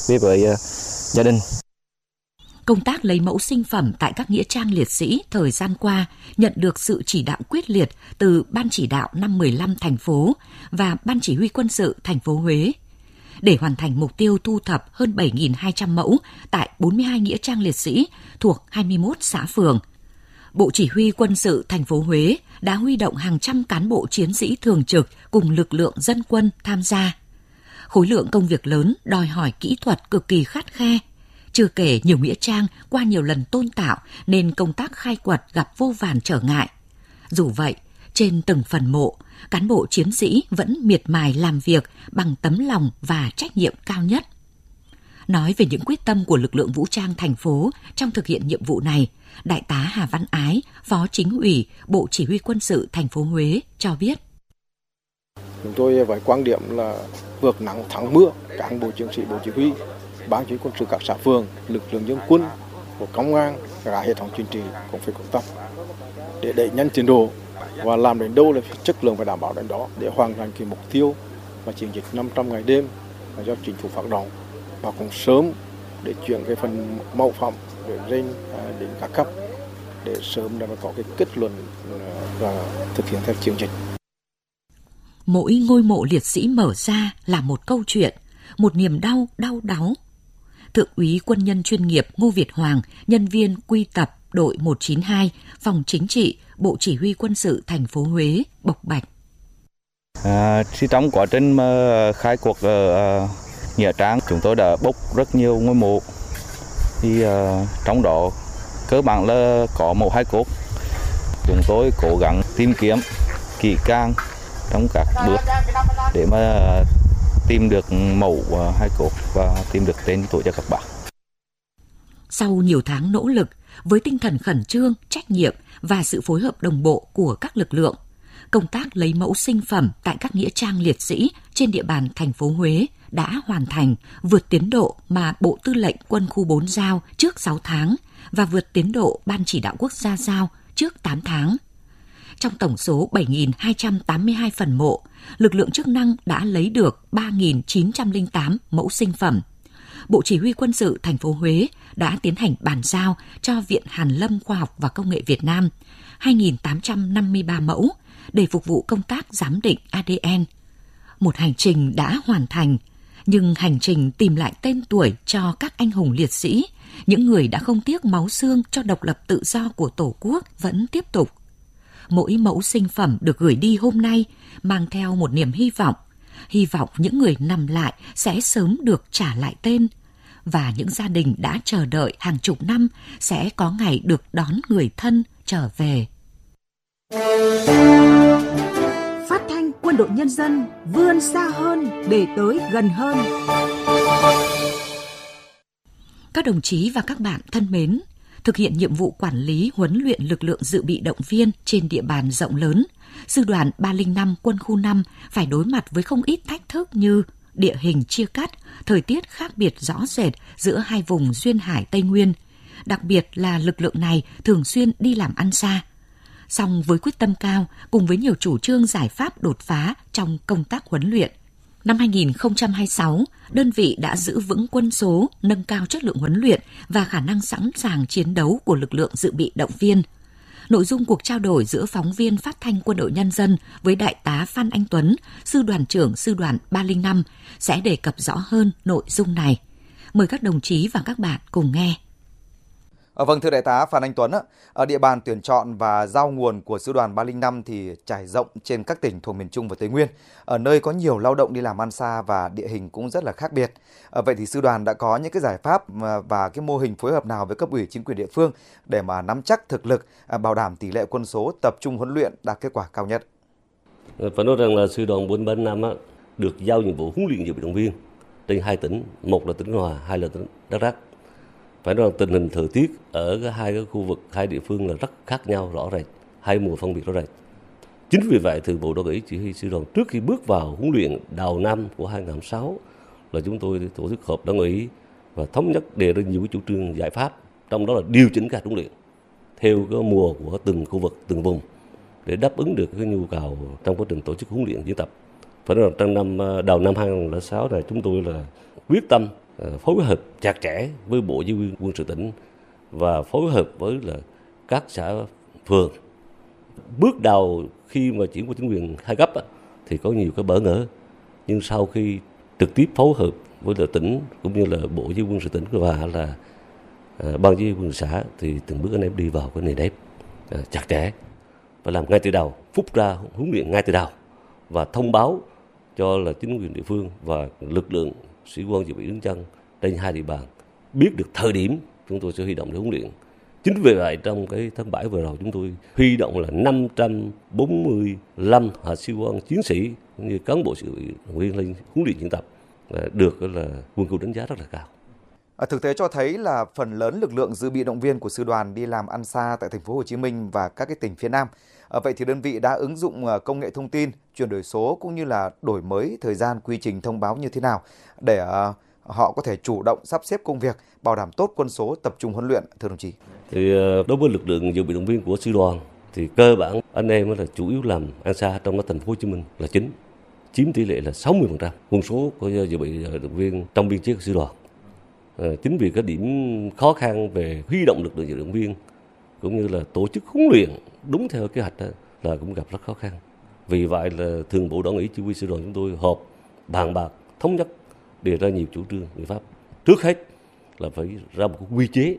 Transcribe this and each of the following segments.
về với gia đình. Công tác lấy mẫu sinh phẩm tại các nghĩa trang liệt sĩ thời gian qua nhận được sự chỉ đạo quyết liệt từ Ban chỉ đạo 515 thành phố và Ban chỉ huy quân sự thành phố Huế. Để hoàn thành mục tiêu thu thập hơn 7.200 mẫu tại 42 nghĩa trang liệt sĩ thuộc 21 xã phường, Bộ Chỉ huy quân sự thành phố Huế đã huy động hàng trăm cán bộ chiến sĩ thường trực cùng lực lượng dân quân tham gia. Khối lượng công việc lớn đòi hỏi kỹ thuật cực kỳ khắt khe. Chưa kể nhiều nghĩa trang qua nhiều lần tôn tạo nên công tác khai quật gặp vô vàn trở ngại. Dù vậy, trên từng phần mộ, cán bộ chiến sĩ vẫn miệt mài làm việc bằng tấm lòng và trách nhiệm cao nhất. Nói về những quyết tâm của lực lượng vũ trang thành phố trong thực hiện nhiệm vụ này, Đại tá Hà Văn Ái, Phó Chính ủy Bộ Chỉ huy quân sự thành phố Huế cho biết. Chúng tôi với quan điểm là vượt nắng thắng mưa, cán bộ chiến sĩ Bộ Chỉ huy, Ban chỉ huy quân sự các xã phường, lực lượng dân quân, của công an, cả hệ thống chính trị cũng phải quyết tâm để đẩy nhanh tiến độ và làm đến đâu là chất lượng phải đảm bảo đến đó để hoàn thành cái mục tiêu và chiến dịch 500 ngày đêm do chính phủ phát động, và cũng sớm để chuyển cái phần mẫu phẩm đến các cấp để sớm để mà có cái kết luận và thực hiện theo chiến dịch. Mỗi ngôi mộ liệt sĩ mở ra là một câu chuyện, một niềm đau đáu. Thượng úy quân nhân chuyên nghiệp Ngô Việt Hoàng, nhân viên quy tập đội 192, phòng chính trị, Bộ Chỉ huy quân sự thành phố Huế bộc bạch. Trong quá trình khai cuộc nghĩa trang, chúng tôi đã bốc rất nhiều ngôi mộ. Thì trong đó cơ bản là có mộ hai cốt. Chúng tôi cố gắng tìm kiếm kỹ càng trong các bước để mà tìm được mẫu hai cốt và tìm được tên tuổi cho các bạn. Sau nhiều tháng nỗ lực, với tinh thần khẩn trương, trách nhiệm và sự phối hợp đồng bộ của các lực lượng, công tác lấy mẫu sinh phẩm tại các nghĩa trang liệt sĩ trên địa bàn thành phố Huế đã hoàn thành, vượt tiến độ mà Bộ Tư lệnh Quân khu 4 giao trước 6 tháng và vượt tiến độ Ban chỉ đạo quốc gia giao trước 8 tháng. Trong tổng số 7.282 phần mộ, lực lượng chức năng đã lấy được 3.908 mẫu sinh phẩm. Bộ Chỉ huy quân sự thành phố Huế đã tiến hành bàn giao cho Viện Hàn lâm Khoa học và Công nghệ Việt Nam 2.853 mẫu để phục vụ công tác giám định ADN. Một hành trình đã hoàn thành, nhưng hành trình tìm lại tên tuổi cho các anh hùng liệt sĩ, những người đã không tiếc máu xương cho độc lập tự do của Tổ quốc vẫn tiếp tục. Mỗi mẫu sinh phẩm được gửi đi hôm nay mang theo một niềm hy vọng những người nằm lại sẽ sớm được trả lại tên, và những gia đình đã chờ đợi hàng chục năm sẽ có ngày được đón người thân trở về. Phát thanh Quân đội Nhân dân vươn xa hơn để tới gần hơn. Các đồng chí và các bạn thân mến, thực hiện nhiệm vụ quản lý huấn luyện lực lượng dự bị động viên trên địa bàn rộng lớn, Sư đoàn 305 Quân khu 5 phải đối mặt với không ít thách thức như địa hình chia cắt, thời tiết khác biệt rõ rệt giữa hai vùng duyên hải Tây Nguyên. Đặc biệt là lực lượng này thường xuyên đi làm ăn xa. Song với quyết tâm cao, cùng với nhiều chủ trương giải pháp đột phá trong công tác huấn luyện, năm 2026, đơn vị đã giữ vững quân số, nâng cao chất lượng huấn luyện và khả năng sẵn sàng chiến đấu của lực lượng dự bị động viên. Nội dung cuộc trao đổi giữa phóng viên Phát thanh Quân đội Nhân dân với Đại tá Phan Anh Tuấn, Sư đoàn trưởng Sư đoàn 305 sẽ đề cập rõ hơn nội dung này. Mời các đồng chí và các bạn cùng nghe. Vâng, thưa Đại tá Phan Anh Tuấn, ở địa bàn tuyển chọn và giao nguồn của Sư đoàn 305 thì trải rộng trên các tỉnh thuộc miền Trung và Tây Nguyên, ở nơi có nhiều lao động đi làm ăn xa và địa hình cũng rất là khác biệt. Vậy thì Sư đoàn đã có những cái giải pháp và cái mô hình phối hợp nào với cấp ủy chính quyền địa phương để mà nắm chắc thực lực, bảo đảm tỷ lệ quân số tập trung huấn luyện đạt kết quả cao nhất? Phải nói rằng là Sư đoàn 435 được giao nhiệm vụ huấn luyện dự bị động viên trên hai tỉnh, một là tỉnh Hòa, hai là tỉnh Đắk Lắk. Phải nói rằng tình hình thời tiết ở hai cái khu vực, hai địa phương là rất khác nhau rõ rệt, hai mùa phân biệt rõ rệt. Chính vì vậy thì Bộ Đô ủy Chỉ huy Sư đoàn trước khi bước vào huấn luyện đầu năm của 2006 là chúng tôi tổ chức họp Đảng ủy và thống nhất đề ra nhiều chủ trương giải pháp, trong đó là điều chỉnh cả huấn luyện theo cái mùa của từng khu vực, từng vùng để đáp ứng được cái nhu cầu trong quá trình tổ chức huấn luyện diễn tập. Phải nói rằng trong đầu năm 2006 này chúng tôi là quyết tâm phối hợp chặt chẽ với Bộ Chỉ huy quân sự tỉnh và phối hợp với là các xã phường. Bước đầu khi mà chuyển qua chính quyền hai cấp thì có nhiều cái bỡ ngỡ, nhưng sau khi trực tiếp phối hợp với là tỉnh cũng như là Bộ Chỉ huy quân sự tỉnh và là ban chỉ huy quân sự xã thì từng bước anh em đi vào cái nền nếp chặt chẽ và làm ngay từ đầu, phúc ra huấn luyện ngay từ đầu và thông báo cho là chính quyền địa phương và lực lượng sĩ quan dự bị đứng chân trên hai địa bàn biết được thời điểm chúng tôi sẽ huy động để huấn luyện. Chính vì vậy trong cái tháng 7 vừa rồi chúng tôi huy động là 545 hạ sĩ quan chiến sĩ cũng như cán bộ sự bị động viên lên huấn luyện diễn tập, được là quân khu đánh giá rất là cao. Thực tế cho thấy là phần lớn lực lượng dự bị động viên của sư đoàn đi làm ăn xa tại thành phố Hồ Chí Minh và các cái tỉnh phía Nam. Vậy thì đơn vị đã ứng dụng công nghệ thông tin, chuyển đổi số cũng như là đổi mới thời gian quy trình thông báo như thế nào để họ có thể chủ động sắp xếp công việc, bảo đảm tốt quân số tập trung huấn luyện, thưa đồng chí? Thì đối với lực lượng dự bị động viên của sư đoàn thì cơ bản anh em là chủ yếu làm ăn xa trong cái thành phố Hồ Chí Minh là chính, chiếm tỷ lệ là 60% quân số của dự bị động viên trong biên chế của sư đoàn. Chính vì cái điểm khó khăn về huy động lực lượng dự bị động viên cũng như là tổ chức huấn luyện đúng theo kế hoạch là cũng gặp rất khó khăn. Vì vậy là thường bộ đảng ủy chỉ huy sư đoàn chúng tôi họp bàn bạc thống nhất đề ra nhiều chủ trương biện pháp. Trước hết là phải ra một quy chế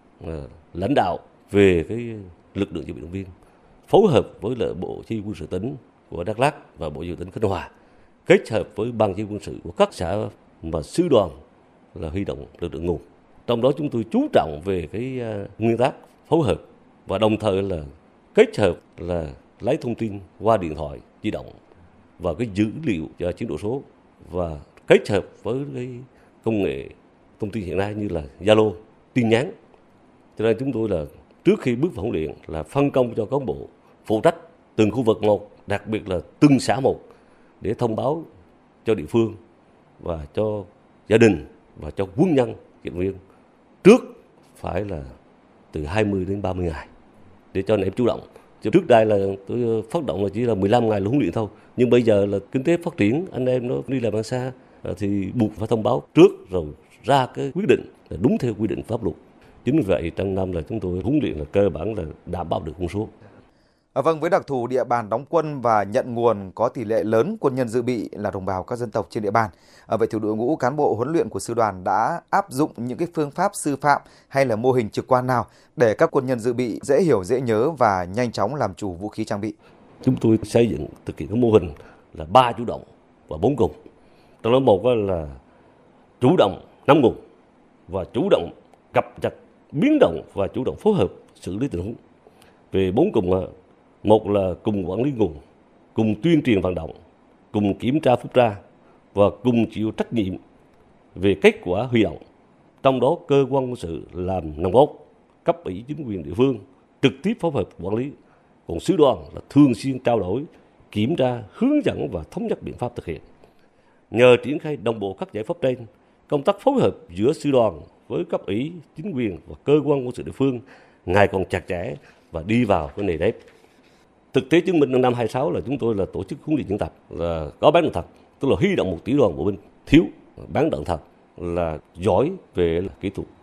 lãnh đạo về cái lực lượng dự bị động viên, phối hợp với lại Bộ Chỉ huy quân sự tỉnh của Đắk Lắk và Bộ Chỉ huy tỉnh Khánh Hòa, kết hợp với ban chỉ huy quân sự của các xã và sư đoàn là huy động lực lượng nguồn. Trong đó chúng tôi chú trọng về cái nguyên tắc phối hợp và đồng thời là kết hợp là lấy thông tin qua điện thoại di động và cái dữ liệu cho chuyển đổi số và kết hợp với cái công nghệ thông tin hiện nay như là Zalo, tin nhắn. Cho nên chúng tôi là trước khi bước vào huấn luyện là phân công cho cán bộ phụ trách từng khu vực một, đặc biệt là từng xã một để thông báo cho địa phương và cho gia đình và cho quân nhân diễn viên trước phải là từ 20 đến 30 ngày để cho anh em chủ động. Trước đây là tôi phát động là chỉ là 15 ngày là huấn luyện thôi, nhưng bây giờ là kinh tế phát triển, anh em nó đi làm ăn xa thì buộc phải thông báo trước rồi ra cái quyết định là đúng theo quy định pháp luật. Chính vì vậy trong năm là chúng tôi huấn luyện là cơ bản là đảm bảo được quân số. Vâng, với đặc thù địa bàn đóng quân và nhận nguồn có tỷ lệ lớn quân nhân dự bị là đồng bào các dân tộc trên địa bàn. Vậy thì đội ngũ cán bộ huấn luyện của sư đoàn đã áp dụng những cái phương pháp sư phạm hay là mô hình trực quan nào để các quân nhân dự bị dễ hiểu, dễ nhớ và nhanh chóng làm chủ vũ khí trang bị? Chúng tôi xây dựng thực hiện cái mô hình là 3 chủ động và 4 cùng. Trong đó một là chủ động nắm nguồn và chủ động cập nhật biến động và chủ động phối hợp xử lý tình huống. Về 4 cùng, một là cùng quản lý nguồn, cùng tuyên truyền vận động, cùng kiểm tra phúc tra và cùng chịu trách nhiệm về kết quả huy động. Trong đó cơ quan quân sự làm nòng cốt, cấp ủy chính quyền địa phương trực tiếp phối hợp quản lý, còn sư đoàn là thường xuyên trao đổi, kiểm tra, hướng dẫn và thống nhất biện pháp thực hiện. Nhờ triển khai đồng bộ các giải pháp trên, công tác phối hợp giữa sư đoàn với cấp ủy chính quyền và cơ quan quân sự địa phương ngày càng chặt chẽ và đi vào cái nề nếp. Thực tế chứng minh năm 26 là chúng tôi là tổ chức huấn luyện diễn tập là có bán đạn thật, tức là huy động một tiểu đoàn bộ binh thiếu bán đạn thật là giỏi về kỹ thuật